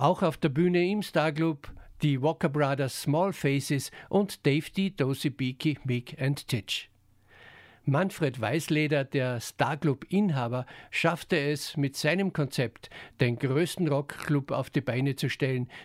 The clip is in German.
Auch auf der Bühne im Starclub die Walker Brothers Small Faces und Dave D, Dozy Beaky, Mick and Titch. Manfred Weißleder, der Starclub-Inhaber, schaffte es mit seinem Konzept, den größten Rockclub auf die Beine zu stellen,